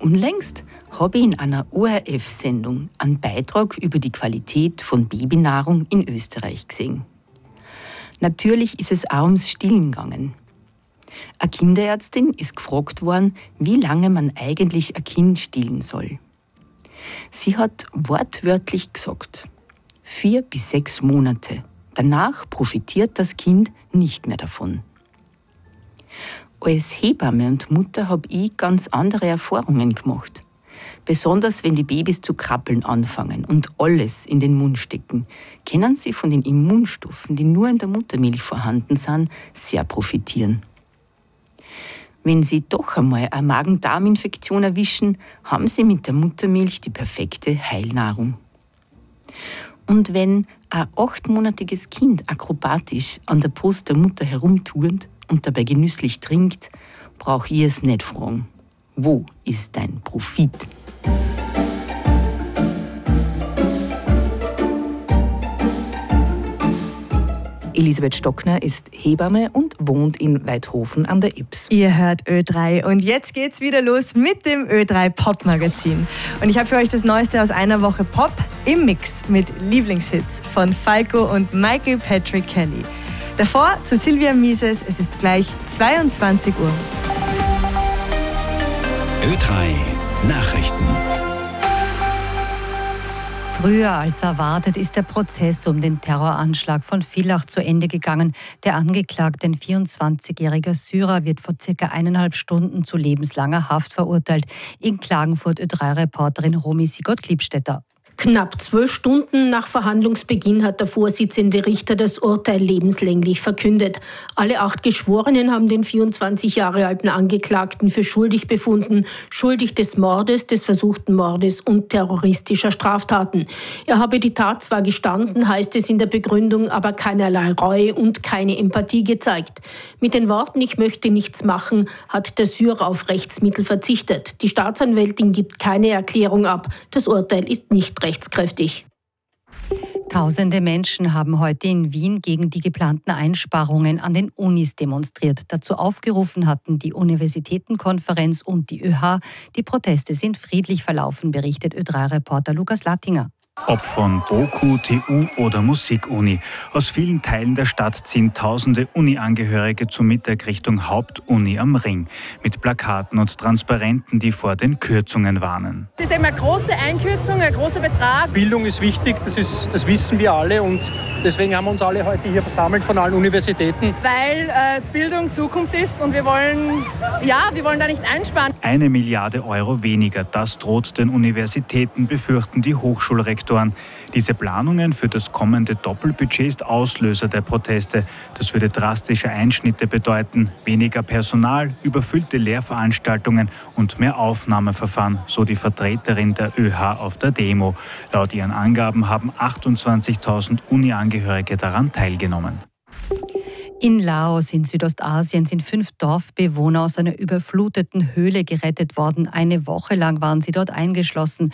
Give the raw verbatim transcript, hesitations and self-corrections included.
Unlängst habe ich in einer O R F-Sendung einen Beitrag über die Qualität von Babynahrung in Österreich gesehen. Natürlich ist es auch ums Stillen gegangen. Eine Kinderärztin ist gefragt worden, wie lange man eigentlich ein Kind stillen soll. Sie hat wortwörtlich gesagt, vier bis sechs Monate. Danach profitiert das Kind nicht mehr davon. Als Hebamme und Mutter habe ich ganz andere Erfahrungen gemacht. Besonders wenn die Babys zu krabbeln anfangen und alles in den Mund stecken, können sie von den Immunstoffen, die nur in der Muttermilch vorhanden sind, sehr profitieren. Wenn sie doch einmal eine Magen-Darm-Infektion erwischen, haben sie mit der Muttermilch die perfekte Heilnahrung. Und wenn ein achtmonatiges Kind akrobatisch an der Brust der Mutter herumturnt und dabei genüsslich trinkt, brauche ich es nicht fragen. Wo ist dein Profit? Elisabeth Stockner ist Hebamme und wohnt in Weidhofen an der Ybbs. Ihr hört Ö drei und jetzt geht's wieder los mit dem Ö drei Pop Magazin. Und ich habe für euch das Neueste aus einer Woche Pop im Mix mit Lieblingshits von Falco und Michael Patrick Kelly. Davor zu Silvia Mises, es ist gleich zweiundzwanzig Uhr. Ö drei Nachrichten. Früher als erwartet ist der Prozess um den Terroranschlag von Villach zu Ende gegangen. Der Angeklagte, ein vierundzwanzigjähriger Syrer, wird vor circa eineinhalb Stunden zu lebenslanger Haft verurteilt. In Klagenfurt Ö drei Reporterin Romy Sigurd-Kliebstetter. Knapp zwölf Stunden nach Verhandlungsbeginn hat der Vorsitzende Richter das Urteil lebenslänglich verkündet. Alle acht Geschworenen haben den vierundzwanzig Jahre alten Angeklagten für schuldig befunden, schuldig des Mordes, des versuchten Mordes und terroristischer Straftaten. Er habe die Tat zwar gestanden, heißt es in der Begründung, aber keinerlei Reue und keine Empathie gezeigt. Mit den Worten „Ich möchte nichts machen“ hat der Syrer auf Rechtsmittel verzichtet. Die Staatsanwältin gibt keine Erklärung ab. Das Urteil ist nicht rechtskräftig. Tausende Menschen haben heute in Wien gegen die geplanten Einsparungen an den Unis demonstriert. Dazu aufgerufen hatten die Universitätenkonferenz und die Ö H. Die Proteste sind friedlich verlaufen, berichtet Ö drei Reporter Lukas Lattinger. Ob von BOKU, T U oder Musikuni. Aus vielen Teilen der Stadt ziehen tausende Uni-Angehörige zum Mittag Richtung Hauptuni am Ring. Mit Plakaten und Transparenten, die vor den Kürzungen warnen. Das ist eben eine große Einkürzung, ein großer Betrag. Bildung ist wichtig, das, ist, das wissen wir alle. Und deswegen haben wir uns alle heute hier versammelt von allen Universitäten. Weil äh, Bildung Zukunft ist und wir wollen, ja, wir wollen da nicht einsparen. Eine Milliarde Euro weniger, das droht den Universitäten, befürchten die Hochschulrektoren. Diese Planungen für das kommende Doppelbudget ist Auslöser der Proteste. Das würde drastische Einschnitte bedeuten, weniger Personal, überfüllte Lehrveranstaltungen und mehr Aufnahmeverfahren, so die Vertreterin der Ö H auf der Demo. Laut ihren Angaben haben achtundzwanzigtausend Uni-Angehörige daran teilgenommen. In Laos in Südostasien sind fünf Dorfbewohner aus einer überfluteten Höhle gerettet worden. Eine Woche lang waren sie dort eingeschlossen.